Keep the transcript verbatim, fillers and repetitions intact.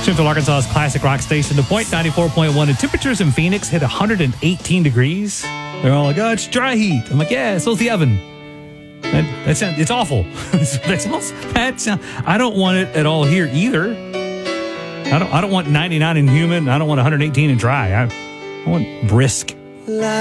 Central Arkansas's classic rock station, The Point, ninety-four point one. And temperatures in Phoenix hit one hundred eighteen degrees. They're all like, oh, it's dry heat. I'm like, yeah, so's the oven. That, that sounds, it's awful. that sounds, that sounds, I don't want it at all here either. I don't, I don't want ninety-nine in humid. I don't want one hundred eighteen in dry. I, I want brisk.